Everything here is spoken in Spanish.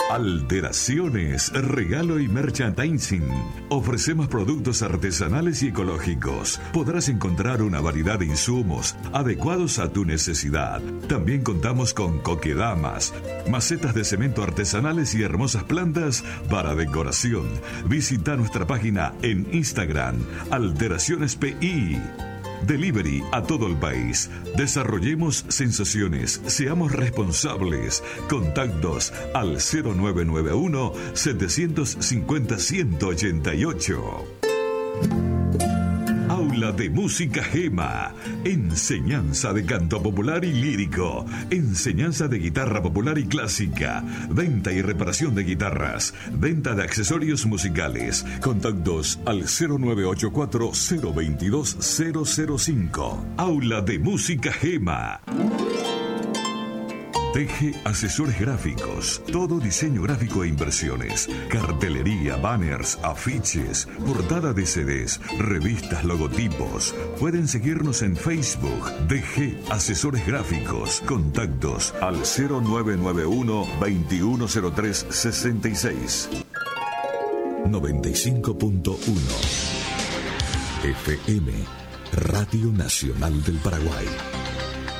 Alteraciones, regalo y merchandising. Ofrecemos productos artesanales y ecológicos. Podrás encontrar una variedad de insumos adecuados a tu necesidad. También contamos con coquedamas, macetas de cemento artesanales y hermosas plantas para decoración. Visita nuestra página en Instagram, Alteraciones PI. Delivery a todo el país. Desarrollemos sensaciones. Seamos responsables. Contactos al 0991 750 188. Aula de Música Gema. Enseñanza de canto popular y lírico. Enseñanza de guitarra popular y clásica. Venta y reparación de guitarras. Venta de accesorios musicales. Contactos al 0984 022 005. Aula de Música Gema. Teje Asesores Gráficos. Todo diseño gráfico e impresiones. Cartelería, banners, afiches, portada de CDs, revistas, logotipos. Pueden seguirnos en Facebook. DG Asesores Gráficos. Contactos al 0991 2103 66. 95.1 FM. Radio Nacional del Paraguay.